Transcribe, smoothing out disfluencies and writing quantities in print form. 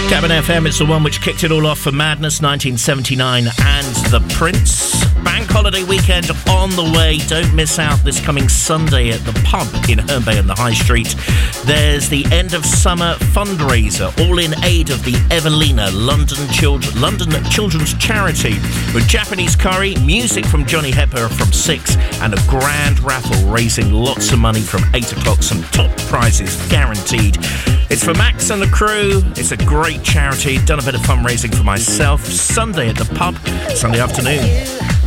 Cabin FM, it's the one which kicked it all off for Madness 1979 and The Prince. Bank holiday weekend on the way. Don't miss out this coming Sunday at the pub in Herne Bay on the High Street. There's the end of summer fundraiser, all in aid of the Evelina London Children's Charity, with Japanese curry, music from Johnny Hepburn from 6, and a grand raffle raising lots of money from 8 o'clock. Some top prizes guaranteed. It's for Max and the crew. It's a great charity. Done a bit of fundraising for myself. Sunday at the pub, Sunday afternoon.